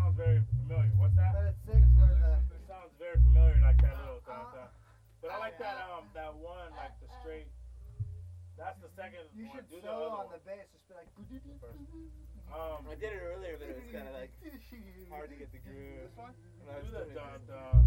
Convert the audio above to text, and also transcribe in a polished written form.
sounds very familiar. What's that? But it's sick for the. It sounds very familiar, like that little da. But I like that one, like the straight. That's the second You one. should Do the solo other on the one. bass. Just be like. I did it earlier, but it was kind of like hard to get the groove. This one? Do the da.